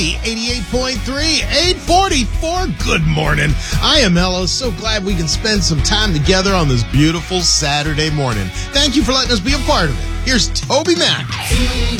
88.3, 844. Good morning. I am Mello. So glad we can spend some time together on this beautiful Saturday morning. Thank you for letting us be a part of it. Here's Toby Mac.